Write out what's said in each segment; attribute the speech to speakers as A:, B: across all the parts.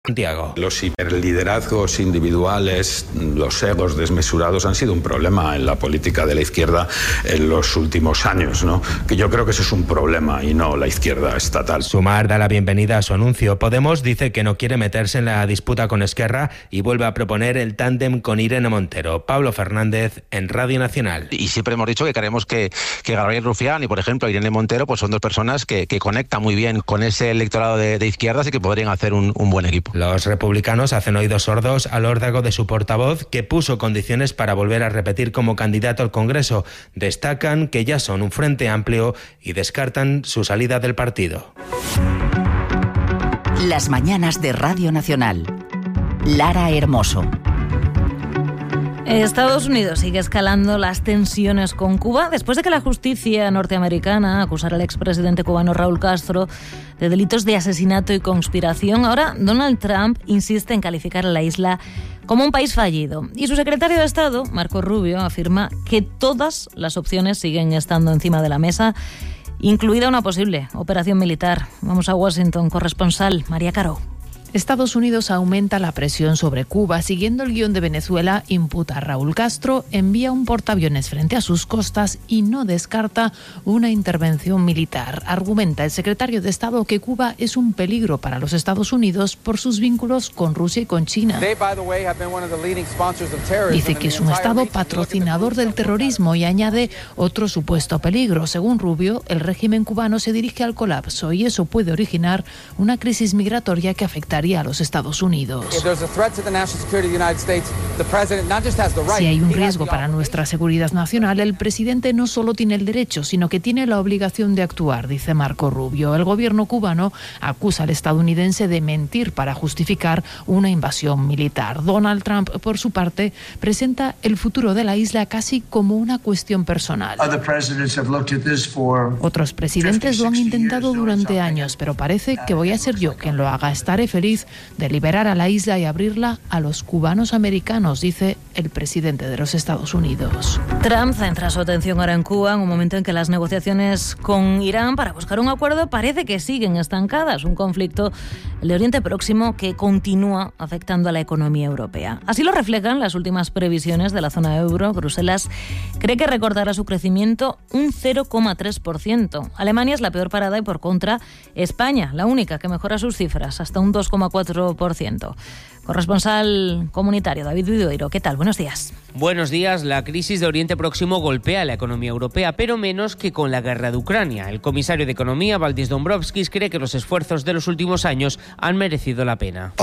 A: Santiago.
B: Los hiperliderazgos individuales, los egos desmesurados han sido un problema en la política de la izquierda en los últimos años, ¿no? Que yo creo que ese es un problema y no la izquierda estatal.
A: Sumar da la bienvenida a su anuncio. Podemos dice que no quiere meterse en la disputa con Esquerra y vuelve a proponer el tándem con Irene Montero. Pablo Fernández en Radio Nacional.
C: Y siempre hemos dicho que queremos que Gabriel Rufián y, por ejemplo, Irene Montero pues son dos personas que conectan muy bien con ese electorado de izquierdas y que podrían hacer un buen equipo.
A: Los republicanos hacen oídos sordos al órdago de su portavoz, que puso condiciones para volver a repetir como candidato al Congreso. Destacan que ya son un frente amplio y descartan su salida del partido.
D: Las mañanas de Radio Nacional. Lara Hermoso.
E: Estados Unidos sigue escalando las tensiones con Cuba después de que la justicia norteamericana acusara al expresidente cubano Raúl Castro de delitos de asesinato y conspiración. Ahora Donald Trump insiste en calificar a la isla como un país fallido. Y su secretario de Estado, Marco Rubio, afirma que todas las opciones siguen estando encima de la mesa, incluida una posible operación militar. Vamos a Washington, corresponsal María Caro.
F: Estados Unidos aumenta la presión sobre Cuba. Siguiendo el guión de Venezuela, imputa a Raúl Castro, envía un portaaviones frente a sus costas y no descarta una intervención militar. Argumenta el secretario de Estado que Cuba es un peligro para los Estados Unidos por sus vínculos con Rusia y con China. Dice que es un Estado patrocinador del terrorismo y añade otro supuesto peligro. Según Rubio, el régimen cubano se dirige al colapso y eso puede originar una crisis migratoria que afectaría a los Estados Unidos. Si hay un riesgo para nuestra seguridad nacional, el presidente no solo tiene el derecho, sino que tiene la obligación de actuar, dice Marco Rubio. El gobierno cubano acusa al estadounidense de mentir para justificar una invasión militar. Donald Trump, por su parte, presenta el futuro de la isla casi como una cuestión personal. Otros presidentes lo han intentado durante años, pero parece que voy a ser yo quien lo haga. Estaré feliz de liberar a la isla y abrirla a los cubanos americanos, dice el presidente de los Estados Unidos.
E: Trump centra su atención ahora en Cuba, en un momento en que las negociaciones con Irán para buscar un acuerdo parece que siguen estancadas. Un conflicto, el de Oriente Próximo, que continúa afectando a la economía europea. Así lo reflejan las últimas previsiones de la zona euro. Bruselas cree que recortará su crecimiento un 0,3%. Alemania es la peor parada y, por contra, España, la única que mejora sus cifras, hasta un 2,4%. Corresponsal comunitario David Vidoiro, ¿qué tal? Buenos días.
G: Buenos días. La crisis de Oriente Próximo golpea a la economía europea, pero menos que con la guerra de Ucrania. El comisario de Economía, Valdis Dombrovskis, cree que los esfuerzos de los últimos años han merecido la pena.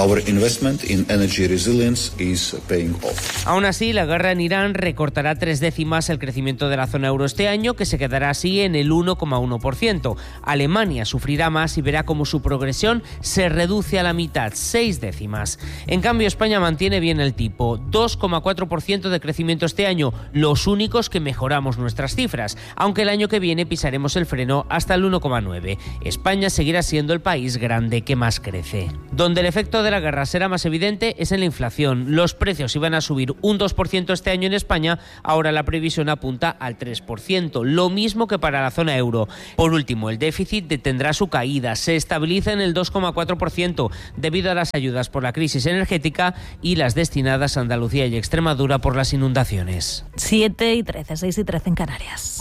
G: Aún así, la guerra en Irán recortará 3 décimas el crecimiento de la zona euro este año, que se quedará así en el 1,1%. Alemania sufrirá más y verá cómo su progresión se reduce a la mitad, 6 décimas. En cambio, España mantiene bien el tipo, 2,4% de crecimiento este año, los únicos que mejoramos nuestras cifras, aunque el año que viene pisaremos el freno hasta el 1,9%. España seguirá siendo el país grande que más crece. Donde el efecto de la guerra será más evidente es en la inflación. Los precios iban a subir un 2% este año en España, ahora la previsión apunta al 3%, lo mismo que para la zona euro. Por último, el déficit detendrá su caída, se estabiliza en el 2,4% debido a las ayudas por la crisis energética y las destinadas a Andalucía y Extremadura por las inundaciones.
E: 7:13, 6:13 en Canarias.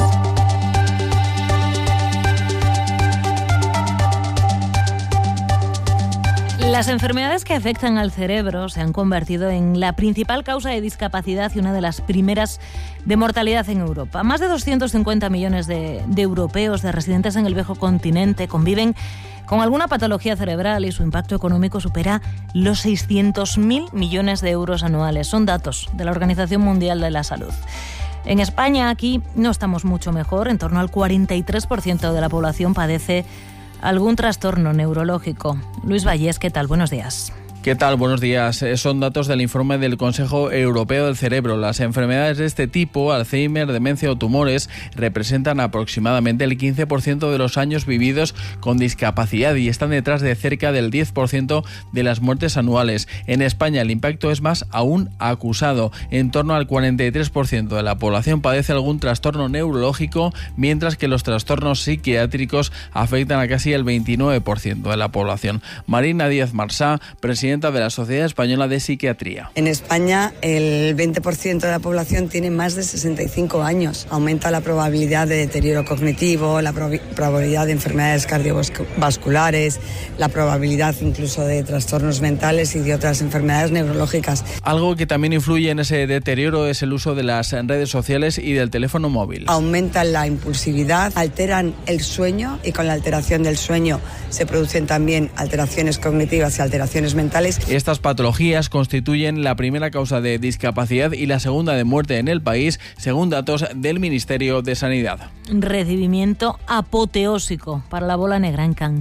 E: Las enfermedades que afectan al cerebro se han convertido en la principal causa de discapacidad y una de las primeras de mortalidad en Europa. Más de 250 millones de europeos, de residentes en el viejo continente, conviven con alguna patología cerebral y su impacto económico supera los 600.000 millones de euros anuales. Son datos de la Organización Mundial de la Salud. En España, aquí no estamos mucho mejor. En torno al 43% de la población padece algún trastorno neurológico. Luis Vallés, ¿qué tal? Buenos días.
H: ¿Qué tal? Buenos días. Son datos del informe del Consejo Europeo del Cerebro. Las enfermedades de este tipo, Alzheimer, demencia o tumores, representan aproximadamente el 15% de los años vividos con discapacidad y están detrás de cerca del 10% de las muertes anuales. En España el impacto es más aún acusado. En torno al 43% de la población padece algún trastorno neurológico, mientras que los trastornos psiquiátricos afectan a casi el 29% de la población. Marina Díaz Marsá, presidenta presidenta de la Sociedad Española de Psiquiatría.
I: En España, el 20% de la población tiene más de 65 años. Aumenta la probabilidad de deterioro cognitivo, la probabilidad de enfermedades cardiovasculares, la probabilidad incluso de trastornos mentales y de otras enfermedades neurológicas.
H: Algo que también influye en ese deterioro es el uso de las redes sociales y del teléfono móvil.
I: Aumentan la impulsividad, alteran el sueño y con la alteración del sueño se producen también alteraciones cognitivas y alteraciones mentales.
H: Estas patologías constituyen la primera causa de discapacidad y la segunda de muerte en el país, según datos del Ministerio de Sanidad.
E: Recibimiento apoteósico para la bola negra en Cannes.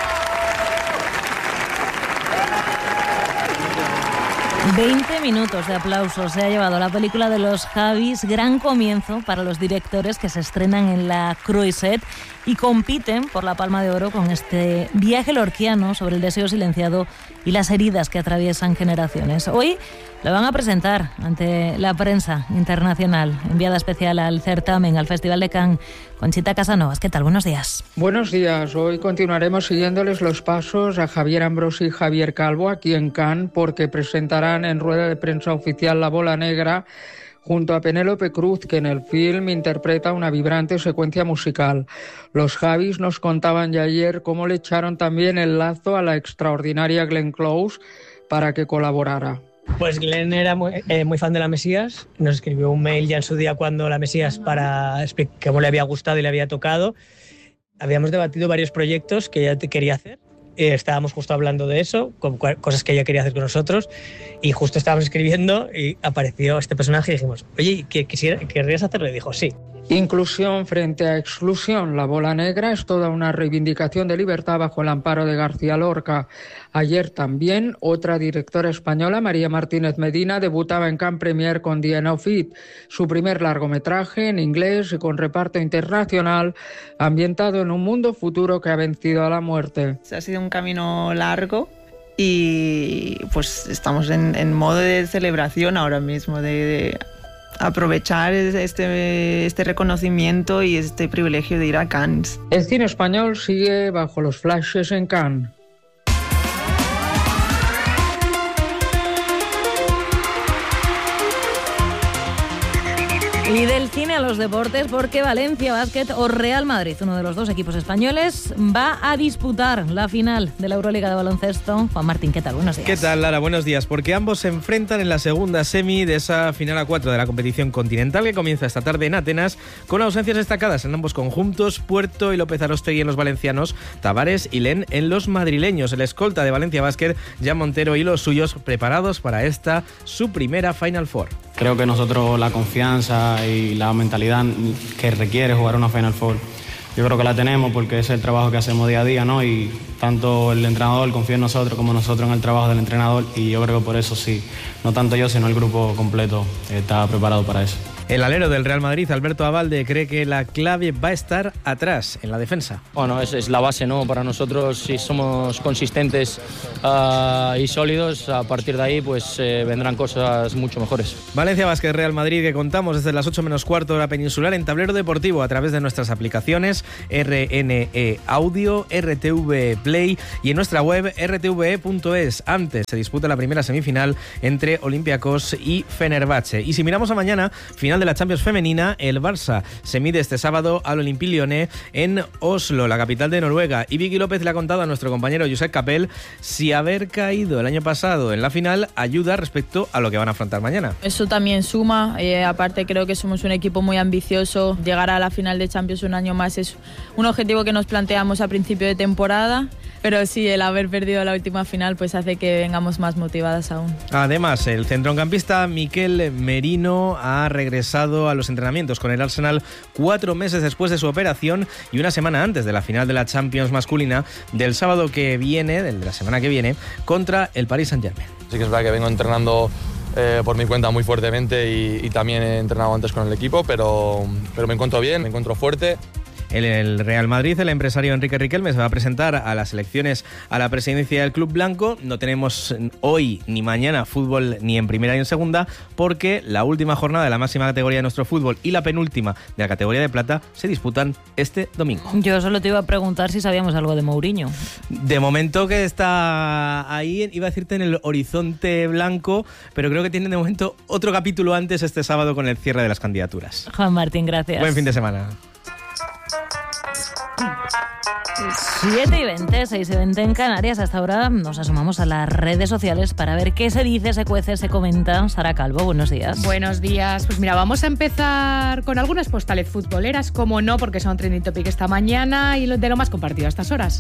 E: ...20 minutos de aplausos se ha llevado la película de los Javis, gran comienzo para los directores que se estrenan en la Croisette y compiten por la Palma de Oro con este viaje lorquiano sobre el deseo silenciado y las heridas que atraviesan generaciones. Hoy lo van a presentar ante la prensa internacional, enviada especial al certamen, al Festival de Cannes. Conchita Casanovas, ¿qué tal? Buenos días.
J: Buenos días. Hoy continuaremos siguiéndoles los pasos a Javier Ambrosi y Javier Calvo aquí en Cannes, porque presentarán en rueda de prensa oficial La Bola Negra junto a Penélope Cruz, que en el film interpreta una vibrante secuencia musical. Los Javis nos contaban ya ayer cómo le echaron también el lazo a la extraordinaria Glenn Close para que colaborara.
K: Pues Glenn era muy fan de La Mesías, nos escribió un mail ya en su día cuando La Mesías para explicar cómo le había gustado y le había tocado. Habíamos debatido varios proyectos que ella quería hacer. Estábamos justo hablando de eso, cosas que ella quería hacer con nosotros, y justo estábamos escribiendo y apareció este personaje y dijimos, oye, ¿querrías hacerlo? Y dijo, sí.
J: Inclusión frente a exclusión. La Bola Negra es toda una reivindicación de libertad bajo el amparo de García Lorca. Ayer también otra directora española, María Martínez Medina, debutaba en Cannes Premier con The End of It, su primer largometraje en inglés y con reparto internacional, ambientado en un mundo futuro que ha vencido a la muerte.
L: Ha sido un camino largo y pues estamos en modo de celebración ahora mismo, de aprovechar este reconocimiento y este privilegio de ir a Cannes.
J: El cine español sigue bajo los flashes en Cannes.
E: Y del cine a los deportes, porque Valencia Basket o Real Madrid, uno de los dos equipos españoles, va a disputar la final de la Euroliga de baloncesto. Juan Martín, ¿qué tal? Buenos días.
M: ¿Qué tal, Lara? Buenos días, porque ambos se enfrentan en la segunda semi de esa final a 4 de la competición continental que comienza esta tarde en Atenas, con ausencias destacadas en ambos conjuntos: Puerto y López Arostegui en los valencianos, Tavares y Len en los madrileños. El escolta de Valencia Basket, Jan Montero, y los suyos preparados para esta, su primera Final Four.
N: Creo que nosotros la confianza y la mentalidad que requiere jugar una Final Four, yo creo que la tenemos porque es el trabajo que hacemos día a día, ¿no? Y tanto el entrenador confía en nosotros como nosotros en el trabajo del entrenador, y yo creo que por eso sí, no tanto yo sino el grupo completo está preparado para eso.
M: El alero del Real Madrid, Alberto Abalde, cree que la clave va a estar atrás, en la defensa.
O: Bueno, es la base, ¿no? Para nosotros, si somos consistentes y sólidos, a partir de ahí pues vendrán cosas mucho mejores.
M: Valencia Basket Real Madrid, que contamos desde las 8:15 hora peninsular en Tablero Deportivo a través de nuestras aplicaciones RNE Audio, RTV Play y en nuestra web rtve.es. Antes se disputa la primera semifinal entre Olympiacos y Fenerbahce. Y si miramos a mañana, final de la Champions femenina, el Barça se mide este sábado al Olympique Lyonnais en Oslo, la capital de Noruega. Y Vicky López le ha contado a nuestro compañero Josep Capel si haber caído el año pasado en la final ayuda respecto a lo que van a afrontar mañana.
P: Eso también suma, aparte creo que somos un equipo muy ambicioso. Llegar a la final de Champions un año más es un objetivo que nos planteamos a principio de temporada, pero sí, el haber perdido la última final pues hace que vengamos más motivadas aún. Además,
M: el centrocampista Miquel Merino ha regresado a los entrenamientos con el Arsenal 4 meses después de su operación y una semana antes de la final de la Champions masculina del sábado que viene, de la semana que viene, contra el Paris Saint-Germain.
Q: Sí que es verdad que vengo entrenando por mi cuenta muy fuertemente y también he entrenado antes con el equipo, pero me encuentro bien, me encuentro fuerte.
M: el Real Madrid, el empresario Enrique Riquelme, se va a presentar a las elecciones a la presidencia del Club Blanco. No tenemos hoy ni mañana fútbol ni en primera ni en segunda, porque la última jornada de la máxima categoría de nuestro fútbol y la penúltima de la categoría de plata se disputan este domingo.
E: Yo solo te iba a preguntar si sabíamos algo de Mourinho.
M: De momento que está ahí, iba a decirte en el horizonte blanco, pero creo que tienen de momento otro capítulo antes este sábado con el cierre de las candidaturas.
E: Juan Martín, gracias.
M: Buen fin de semana.
E: 7:20, 6:20 en Canarias. Hasta ahora nos asomamos a las redes sociales para ver qué se dice, se cuece, se comenta. Sara Calvo, buenos días.
R: Buenos días. Pues mira, vamos a empezar con algunas postales futboleras, como no, porque son trending topic esta mañana y de lo más compartido a estas horas.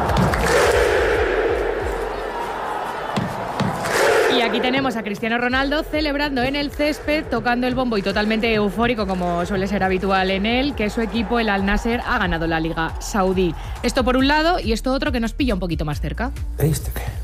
R: Y aquí tenemos a Cristiano Ronaldo celebrando en el césped, tocando el bombo y totalmente eufórico, como suele ser habitual en él, que su equipo, el Al Nassr, ha ganado la Liga Saudí. Esto por un lado, y esto otro que nos pilla un poquito más cerca.
S: ¿Este qué?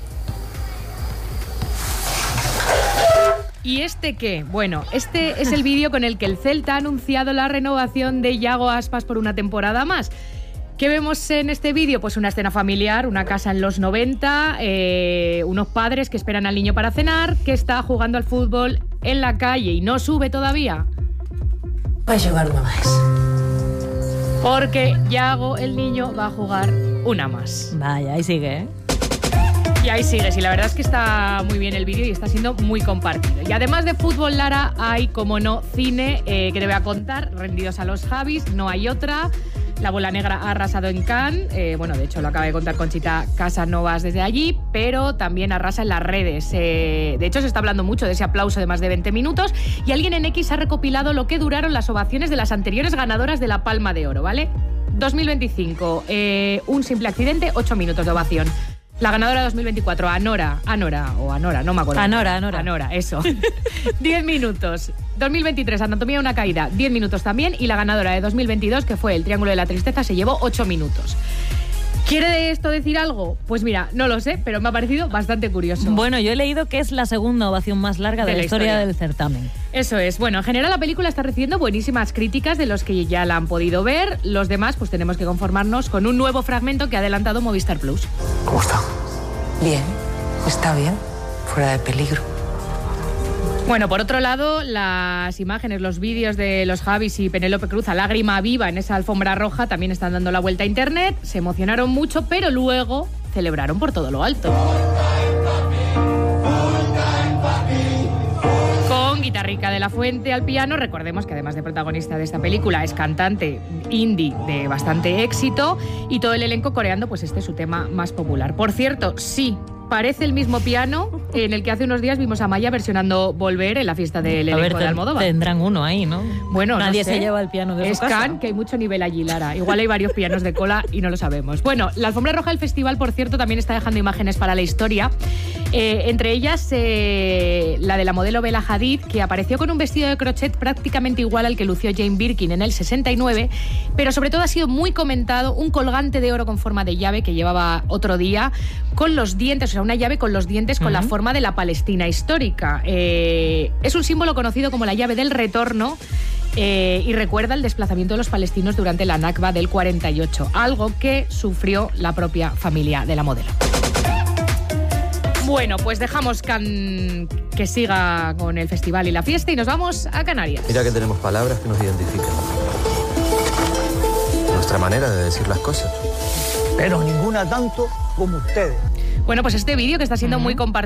R: ¿Y este qué? Bueno, este es el vídeo con el que el Celta ha anunciado la renovación de Yago Aspas por una temporada más. ¿Qué vemos en este vídeo? Pues una escena familiar, una casa en los 90, unos padres que esperan al niño para cenar, que está jugando al fútbol en la calle y no sube todavía.
S: Va a jugar una más.
R: Porque Yago, el niño, va a jugar una más.
E: Vaya, ahí sigue, ¿eh?
R: Y ahí sigue, sí, la verdad es que está muy bien el vídeo y está siendo muy compartido. Y además de fútbol, Lara, hay, como no, cine, que te voy a contar, rendidos a los Javis, no hay otra. La Bola Negra ha arrasado en Cannes, bueno, de hecho lo acaba de contar Conchita Casanovas desde allí, pero también arrasa en las redes. De hecho se está hablando mucho de ese aplauso de más de 20 minutos y alguien en X ha recopilado lo que duraron las ovaciones de las anteriores ganadoras de la Palma de Oro, ¿vale? 2025, un simple accidente, 8 minutos de ovación. La ganadora de 2024, Anora, no me acuerdo. Anora, eso. 10 minutos. 2023, Anatomía de una caída, 10 minutos también. Y la ganadora de 2022, que fue El Triángulo de la Tristeza, se llevó 8 minutos. ¿Quiere esto decir algo? Pues mira, no lo sé, pero me ha parecido bastante curioso.
E: Bueno, yo he leído que es la segunda ovación más larga de la historia del certamen.
R: Eso es. Bueno, en general la película está recibiendo buenísimas críticas de los que ya la han podido ver. Los demás, pues tenemos que conformarnos con un nuevo fragmento que ha adelantado Movistar Plus.
S: ¿Cómo está? Bien, está bien, fuera de peligro.
R: Bueno, por otro lado, las imágenes, los vídeos de los Javis y Penélope Cruz a lágrima viva en esa alfombra roja también están dando la vuelta a internet. Se emocionaron mucho, pero luego celebraron por todo lo alto. Con Guitarrica de la Fuente al piano. Recordemos que además de protagonista de esta película es cantante indie de bastante éxito y todo el elenco coreando pues este es su tema más popular. Por cierto, sí, parece el mismo piano en el que hace unos días vimos a Maya versionando Volver en la fiesta del elenco de Almodóvar.
E: Tendrán uno ahí, ¿no?
R: Bueno,
E: nadie
R: no sé.
E: Se lleva el piano de su casa.
R: Es Cannes, que hay mucho nivel allí, Lara. Igual hay varios pianos de cola y no lo sabemos. Bueno, la alfombra roja del festival, por cierto, también está dejando imágenes para la historia. Entre ellas, la de la modelo Bella Hadid, que apareció con un vestido de crochet prácticamente igual al que lució Jane Birkin en el 69, pero sobre todo ha sido muy comentado un colgante de oro con forma de llave que llevaba otro día, con los dientes, o sea, una llave con los dientes con la forma de la Palestina histórica. Es un símbolo conocido como la llave del retorno y recuerda el desplazamiento de los palestinos durante la Nakba del 48, algo que sufrió la propia familia de la modelo. Bueno, pues dejamos que siga con el festival y la fiesta y nos vamos a Canarias.
T: Mira que tenemos palabras que nos identifican. Nuestra manera de decir las cosas.
U: Pero ninguna tanto como ustedes.
R: Bueno, pues este vídeo que está siendo muy compartido